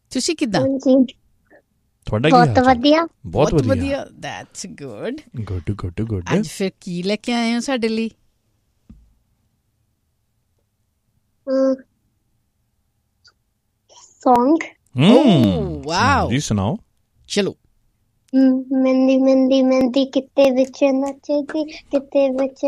ਤੁਸੀਂ ਕਿੱਦਾਂ? ਤੁਹਾਡਾ ਬਹੁਤ ਵਧੀਆ। ਬਹੁਤ ਵਧੀਆ। That's good. Good good good. ਅੱਜ ਫਿਰ ਕੀ ਲੈ ਕੇ ਆਏ ਹੋ ਸਾਡੇ ਲਈ? ਸੌਂਗ। ਵਾਓ ਜੀ ਸੁਣਾਓ। ਚਲੋ। ਮਹਿੰਦੀ ਮਹਿੰਦੀ ਮਹਿੰਦੀ ਕਿਤੇ ਵਿੱਚ ਨੱਚਦੀ, ਕਿਤੇ ਵਿੱਚ